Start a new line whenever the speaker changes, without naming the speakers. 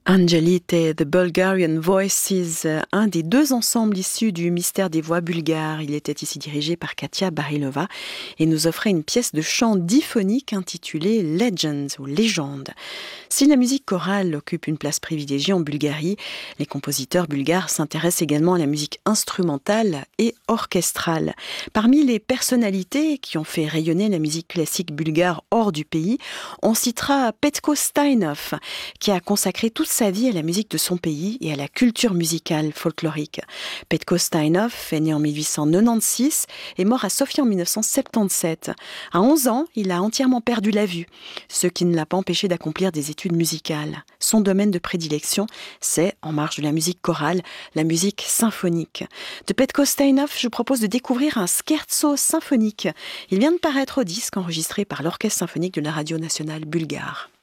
Angelit et The Bulgarian Voices, un des deux ensembles issus du mystère des voix bulgares. Il était ici dirigé par Katia Barilova et nous offrait une pièce de chant diphonique intitulée Legends ou Légendes. Si la musique chorale occupe une place privilégiée en Bulgarie, les compositeurs bulgares s'intéressent également à la musique instrumentale et orchestrale. Parmi les personnalités qui ont fait rayonner la musique classique bulgare hors du pays, on citera Petko Stainov, qui a consacré toute sa vie à la musique de son pays et à la culture musicale folklorique. Petko Stainov est né en 1896 et mort à Sofia en 1977. À 11 ans, il a entièrement perdu la vue, ce qui ne l'a pas empêché d'accomplir des études musicales. Son domaine de prédilection, c'est, en marge de la musique chorale, la musique symphonique. De Petko Stainov, je propose de découvrir un scherzo symphonique. Il vient de paraître au disque enregistré par l'Orchestre symphonique de la Radio nationale bulgare.